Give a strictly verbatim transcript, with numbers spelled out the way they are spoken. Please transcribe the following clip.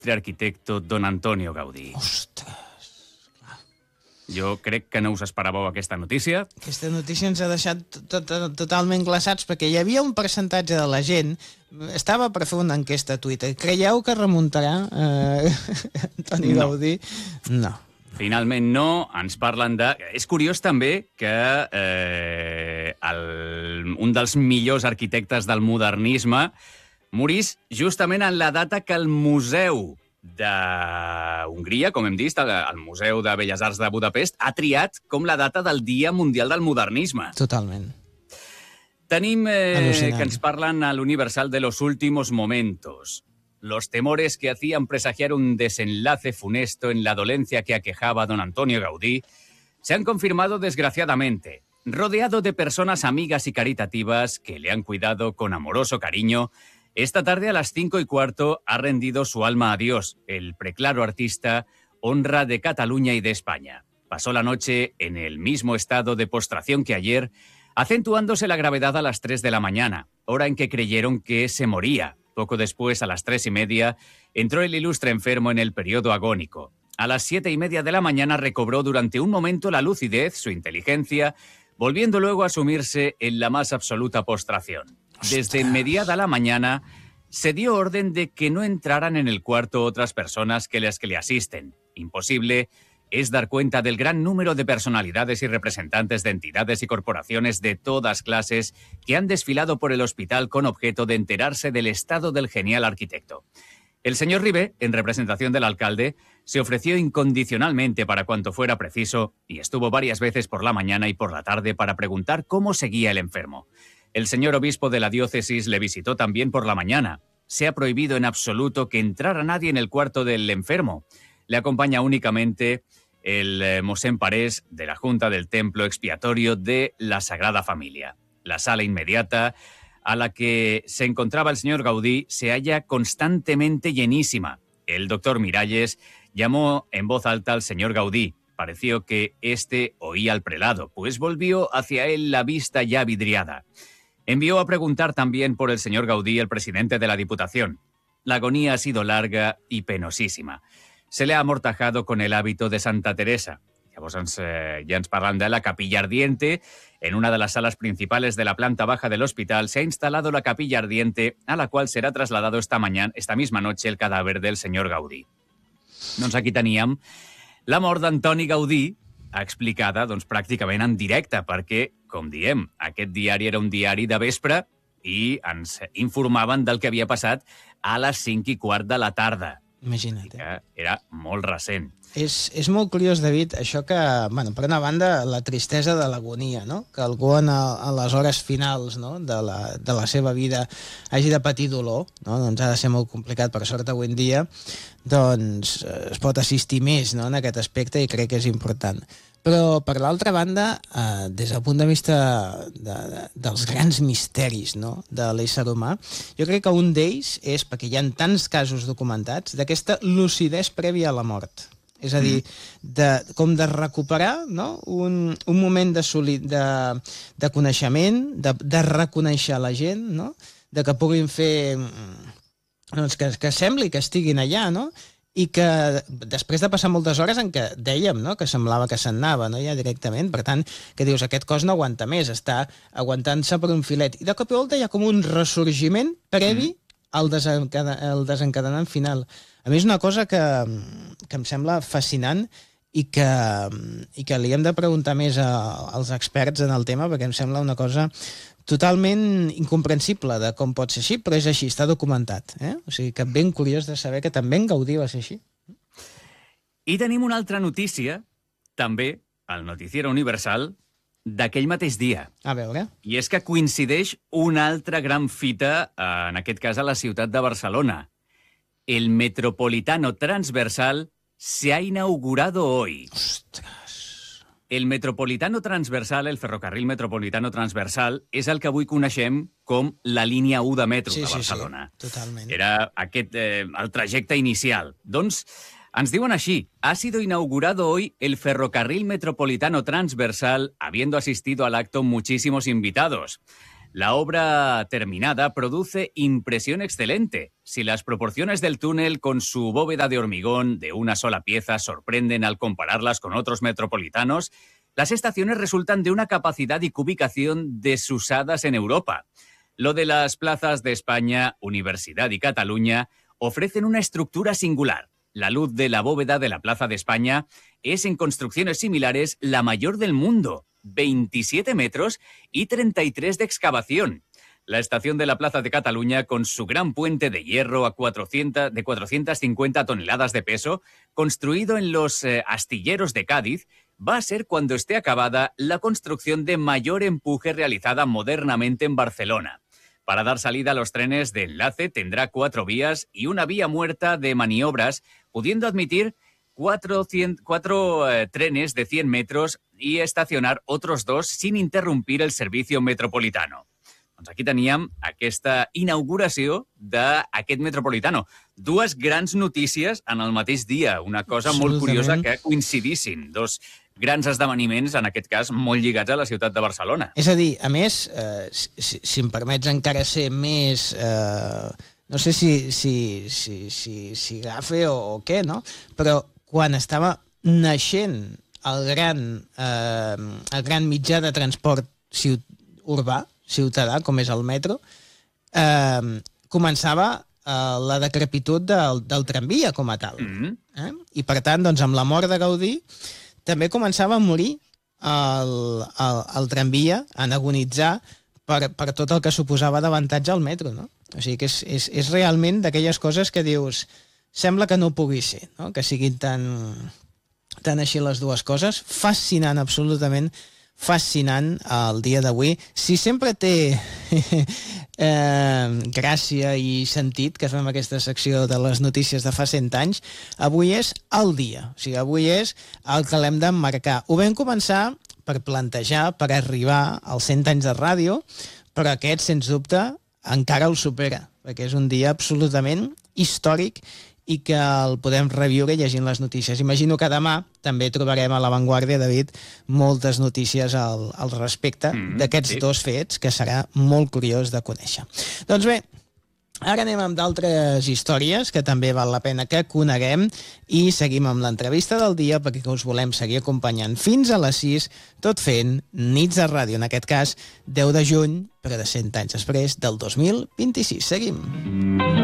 arquitecto don Antonio Gaudí. Ostres! Jo crec que no us esperàveu aquesta notícia. Aquesta notícia ens ha deixat tot, tot, totalment glaçats, perquè hi havia un percentatge de la gent, estava per fer una enquesta a Twitter, creieu que remuntarà eh, Antoni No. Gaudí? No. Finalment no, ens parlen de... És curiós també que eh, el, un dels millors arquitectes del modernisme morís justament en la data que el Museu d'Hongria, com hem dit, el, el Museu de Belles Arts de Budapest, ha triat com la data del Dia Mundial del Modernisme. Totalment. Tenim eh, Al·lucinant. que ens parlen a l'Universal de los últimos momentos. Los temores que hacían presagiar un desenlace funesto en la dolencia que aquejaba a don Antonio Gaudí se han confirmado desgraciadamente. Rodeado de personas amigas y caritativas que le han cuidado con amoroso cariño, esta tarde a las cinco y cuarto ha rendido su alma a Dios, el preclaro artista, honra de Cataluña y de España. Pasó la noche en el mismo estado de postración que ayer, acentuándose la gravedad a las tres de la mañana, hora en que creyeron que se moría. Poco después, a las tres y media, entró el ilustre enfermo en el periodo agónico. A las siete y media de la mañana recobró durante un momento la lucidez, su inteligencia, volviendo luego a sumirse en la más absoluta postración. Desde mediada la mañana se dio orden de que no entraran en el cuarto otras personas que las que le asisten. Imposible es dar cuenta del gran número de personalidades y representantes de entidades y corporaciones de todas clases que han desfilado por el hospital con objeto de enterarse del estado del genial arquitecto. El señor Ribé, en representación del alcalde, se ofreció incondicionalmente para cuanto fuera preciso y estuvo varias veces por la mañana y por la tarde para preguntar cómo seguía el enfermo. El señor obispo de la diócesis le visitó también por la mañana. Se ha prohibido en absoluto que entrara nadie en el cuarto del enfermo. Le acompaña únicamente el eh, Mosén Parés de la Junta del Templo Expiatorio de la Sagrada Familia. La sala inmediata a la que se encontraba el señor Gaudí se halla constantemente llenísima. El doctor Miralles llamó en voz alta al señor Gaudí. Pareció que éste oía al prelado, pues volvió hacia él la vista ya vidriada. Envió a preguntar también por el señor Gaudí el presidente de la Diputación. La agonía ha sido larga y penosísima. Se le ha amortajado con el hábito de Santa Teresa. Llavors ens, eh, ja ens parlan de la capilla ardiente. En una de las salas principales de la planta baja del hospital se ha instalado la capilla ardiente a la cual será trasladado esta mañana, esta misma noche el cadáver del señor Gaudí. Doncs aquí teníem la mort d'Antoni Gaudí, explicada doncs, pràcticament en directe, perquè, com diem, aquest diari era un diari de vespre i ens informaven del que havia passat a les cinc i quart de la tarda. Imagina't. Eh? Que era molt recent. És, és molt curiós, David, això que, bueno, per una banda, la tristesa de l'agonia, no? Que algú en, a, a les hores finals, no? de, la, de la seva vida hagi de patir dolor, no? Doncs ha de ser molt complicat. Per sort, avui en dia, doncs, es pot assistir més, no? En aquest aspecte, i crec que és important. Però, per l'altra banda, eh, des del punt de vista de, de, dels grans misteris, no? De l'ésser humà, jo crec que un d'ells és, perquè hi ha tants casos documentats, d'aquesta lucidesa prèvia a la mort. És a dir, de, com de recuperar, no? un, un moment de, soli, de, de coneixement, de, de reconèixer la gent, no? De que puguin fer... Doncs que, que sembli que estiguin allà, no? I que després de passar moltes hores en què dèiem, no? Que semblava que se'n anava, no? Ja directament, per tant, que dius, aquest cos no aguanta més, està aguantant-se per un filet. I de cop i volta hi ha com un ressorgiment previ al desencade el desencadenant final. A mi és una cosa que, que em sembla fascinant i que, i que li hem de preguntar més a, als experts en el tema, perquè em sembla una cosa totalment incomprensible de com pot ser així, però és així, està documentat. Eh? O sigui que ben curiós de saber que també en Gaudí va ser així. I tenim una altra notícia, també, al Noticiero Universal, d'aquell mateix dia. A veure. I és que coincideix una altra gran fita, en aquest cas a la ciutat de Barcelona. El Metropolitano Transversal se ha inaugurado hoy. Ostres. El Metropolitano Transversal, el ferrocarril Metropolitano Transversal, és el que avui coneixem com la línia u de metro sí, de Barcelona. Sí, sí, totalment. Era aquest, eh, el trajecte inicial. Doncs ens diuen així: ha sido inaugurado hoy el ferrocarril Metropolitano Transversal, habiendo asistido al acto muchísimos invitados. La obra terminada produce impresión excelente. Si las proporciones del túnel con su bóveda de hormigón de una sola pieza sorprenden al compararlas con otros metropolitanos, las estaciones resultan de una capacidad y cubicación desusadas en Europa. Lo de las plazas de España, Universidad y Cataluña ofrecen una estructura singular. La luz de la bóveda de la Plaza de España es en construcciones similares la mayor del mundo, veintisiete metros y treinta y tres de excavación. La estación de la Plaza de Cataluña, con su gran puente de hierro a cuatrocientas, de cuatrocientas cincuenta toneladas de peso, construido en los eh, astilleros de Cádiz, va a ser, cuando esté acabada, la construcción de mayor empuje realizada modernamente en Barcelona. Para dar salida a los trenes de enlace tendrá cuatro vías y una vía muerta de maniobras, pudiendo admitir cuatro, cien, cuatro eh, trenes de cien metros y estacionar otros dos sin interrumpir el servicio metropolitano. Doncs aquí teníem aquesta inauguració d'aquest metropolitano. Dues grans notícies en el mateix dia, una cosa molt curiosa que coincidissin, dos grans esdeveniments, en aquest cas, molt lligats a la ciutat de Barcelona. És a dir, a més, eh, si, si em permets encara ser més... Eh, no sé si, si, si, si, si gafe o, o què, no? Però quan estava naixent el gran, eh, el gran mitjà de transport ciut urbà, ciutadà, com és el metro, eh, començava eh, la decrepitud del, del tramvia com a tal. Mm-hmm. eh? I per tant, doncs, amb la mort de Gaudí, també començava a morir el, el, el tramvia, en agonitzar per, per tot el que suposava d'avantatge al metro, no? O sigui que és, és, és realment d'aquelles coses que dius, sembla que no pugui ser, no? Que siguin tan, tan així les dues coses. Fascinant, absolutament fascinant el dia d'avui. Si sempre té eh, gràcia i sentit que fem aquesta secció de les notícies de fa cent anys, avui és el dia. O sigui, avui és el que l'hem d'emmarcar. Ho vam començar per plantejar, per arribar als cent anys de ràdio, però aquest, sens dubte, encara el supera, perquè és un dia absolutament històric i que el podem reviure llegint les notícies. Imagino que demà també trobarem a La Vanguardia, David, moltes notícies al, al respecte mm, d'aquests sí. dos fets, que serà molt curiós de conèixer. Doncs bé, ara anem amb d'altres històries que també val la pena que coneguem i seguim amb l'entrevista del dia perquè us volem seguir acompanyant fins a les sis, tot fent Nits de Ràdio, en aquest cas deu de juny, però de cent anys després del dos mil vint-i-sis. Seguim.